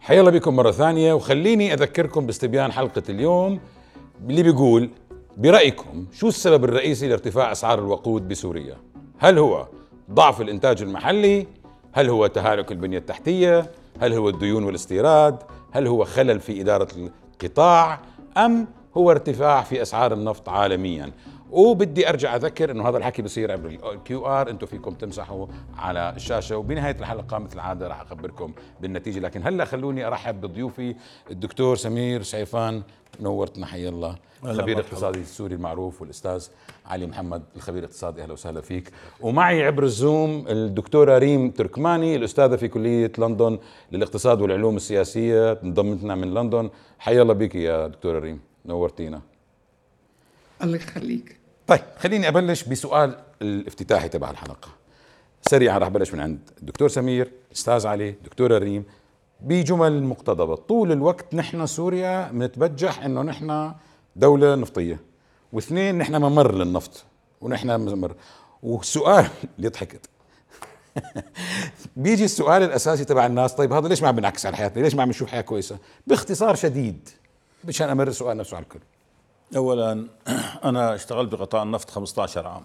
حيا الله بكم مرة ثانية، وخليني أذكركم باستبيان حلقة اليوم اللي بيقول: برأيكم شو السبب الرئيسي لارتفاع أسعار الوقود بسوريا؟ هل هو ضعف الإنتاج المحلي؟ هل هو تهالك البنية التحتية؟ هل هو الديون والاستيراد؟ هل هو خلل في إدارة القطاع؟ أم هو ارتفاع في أسعار النفط عالميا؟ وبدي ارجع اذكر انه هذا الحكي بصير عبر الكيو ار، انتم فيكم تمسحوا على الشاشه، وبنهايه الحلقه مثل العاده راح اخبركم بالنتيجه. لكن هلا خلوني ارحب بضيوفي الدكتور سمير سعيفان، نورتنا، حيا الله، خبير اقتصادي السوري المعروف، والاستاذ علي محمد الخبير الاقتصادي، اهلا وسهلا فيك. ومعي عبر الزوم الدكتوره ريم تركماني، الاستاذه في كليه لندن للاقتصاد والعلوم السياسيه، انضمتنا من لندن. حيا الله بك يا دكتوره ريم، نورتينا. الله يخليك. طيب خليني أبلش بسؤال الافتتاحي تبع الحلقة سريعا. راح بلش من عند الدكتور سمير، أستاذ علي، دكتورة ريم، بجمل مقتضبة. طول الوقت نحن سوريا بنتبجح إنه نحن دولة نفطية، واثنين نحن ممر للنفط، ونحن ممر. والسؤال اللي ضحكت بيجي السؤال الأساسي تبع الناس: طيب هذا ليش ما عم بنعكس على حياتنا؟ ليش ما عم نشوف حياة كويسة؟ باختصار شديد مشان أمر السؤال نفسه على الكل. أولا أنا اشتغلت بقطاع النفط 15 عام.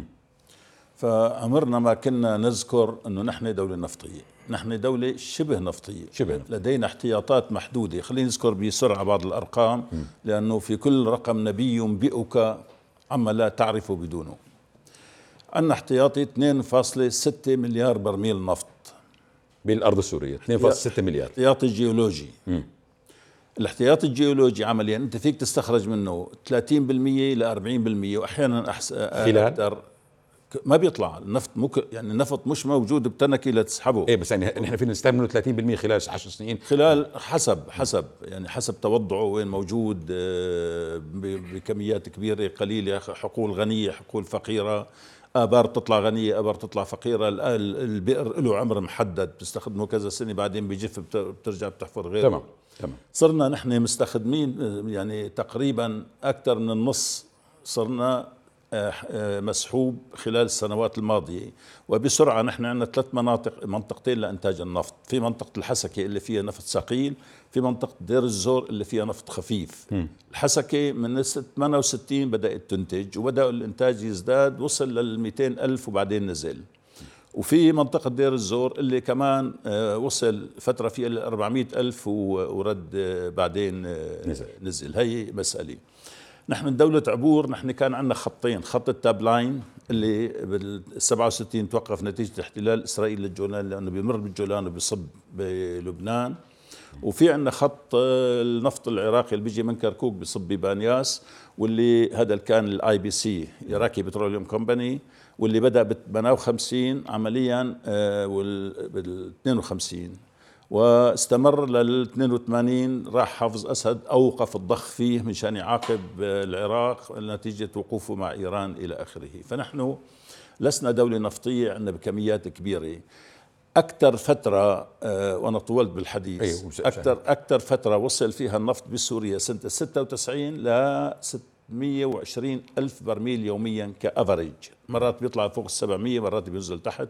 فعمرنا ما كنا نذكر أنه نحن دولة نفطية، نحن دولة شبه نفطية. لدينا احتياطات محدودة. خلينا نذكر بسرعة بعض الأرقام، لأنه في كل رقم نبي ينبئك عما لا تعرف بدونه. عندنا احتياطي 2.6 مليار برميل نفط بالأرض السورية، 2.6 مليار احتياطي جيولوجي. الاحتياطي الجيولوجي عمليا انت فيك تستخرج منه 30% ل 40%، واحيانا خلال ما بيطلع النفط. يعني النفط مش موجود بتنكي لتسحبه. ايه بس يعني نحن فينا نستعمله 30% خلال 10 سنين، خلال حسب توضعه وين موجود، بكميات كبيره قليله، حقول غنيه حقول فقيره، آبار تطلع غنية آبار تطلع فقيرة. البئر له عمر محدد، بتستخدمه كذا سنة بعدين بيجف، بترجع بتحفر غيره. تمام. صرنا نحن مستخدمين يعني تقريبا أكثر من النص صرنا مسحوب خلال السنوات الماضية. وبسرعة نحن عندنا 3 منطقتين لإنتاج النفط. في منطقة الحسكة اللي فيها نفط ثقيل، في منطقة دير الزور اللي فيها نفط خفيف. الحسكة من 68 بدأت تنتج، وبدأ الإنتاج يزداد، وصل لل 200 ألف وبعدين نزل. وفي منطقة دير الزور اللي كمان وصل فترة فيها ل 400 ألف ورد بعدين نزل. هي مسألة. نحن دولة عبور. نحن كان عندنا خطين: خط التاب لاين اللي بال 67 توقف نتيجة احتلال إسرائيل للجولان، لأنه بيمر بالجولان وبيصب بلبنان. وفي عندنا خط النفط العراقي اللي بيجي من كركوك بيصب ببانياس، واللي هذا كان الاي بي سي، عراقي بتروليوم كومباني، واللي بدأ ب 58 عمليا بال 52 واستمر لل 82. راح حافظ أسد أوقف الضخ فيه مشان يعاقب العراق نتيجة وقوفه مع إيران إلى آخره. فنحن لسنا دولة نفطية، عندنا بكميات كبيرة. أكثر فترة وأنا طولت بالحديث، أكثر فترة وصل فيها النفط بسوريا سنة 96 ل 620 ألف برميل يوميا كأفريج. مرات بيطلع فوق 700، مرات بينزل تحت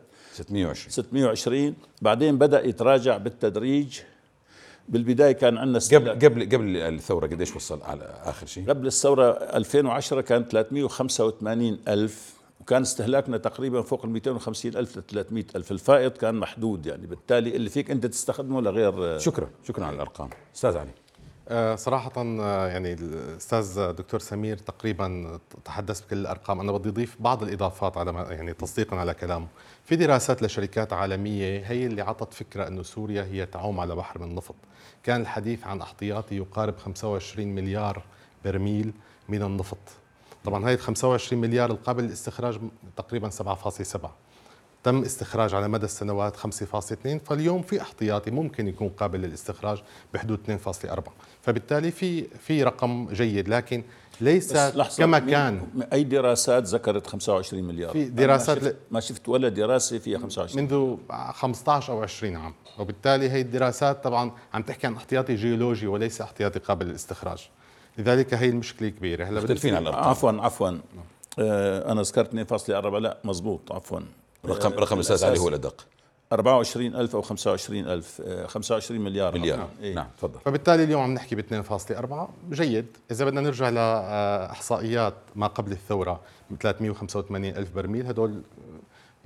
620. بعدين بدأ يتراجع بالتدريج. بالبداية كان عندنا قبل الثورة قديش وصل على آخر شيء؟ قبل الثورة 2010 كان 385 ألف، وكان استهلاكنا تقريبا فوق ال 250 ألف ل 300 ألف. الفائض كان محدود، يعني بالتالي اللي فيك أنت تستخدمه لغير. شكرا على الأرقام. أستاذ علي. صراحة يعني الأستاذ دكتور سمير تقريبا تحدث بكل الأرقام. أنا بدي أضيف بعض الإضافات على يعني تصديقا على كلامه. في دراسات لشركات عالمية هي اللي عطت فكرة أنه سوريا هي تعوم على بحر من النفط. كان الحديث عن احتياطي يقارب 25 مليار برميل من النفط. طبعا هاي 25 مليار القابل للاستخراج تقريبا 7.7، تم استخراج على مدى السنوات 5.2، فاليوم في احتياطي ممكن يكون قابل للاستخراج بحدود 2.4. فبالتالي في رقم جيد، لكن ليس كما كان. أي دراسات ذكرت 25 مليار؟ في دراسات ما شفت ولا دراسة فيها 25 منذ 15 أو 20 عام، وبالتالي هي الدراسات طبعا عم تحكي عن احتياطي جيولوجي وليس احتياطي قابل للاستخراج. لذلك هي المشكلة كبيرة. هلا مختلفين على الأرقام. عفوا أنا ذكرت 2.4. لا مزبوط، عفوا رقم الأستاذ علي هو الأدق. 24,000 أو 25,000 25 مليار. مليار. إيه؟ نعم تفضل. فبالتالي اليوم عم نحكي ب 2.4 جيد. إذا بدنا نرجع لإحصائيات ما قبل الثورة 385 ألف برميل، هدول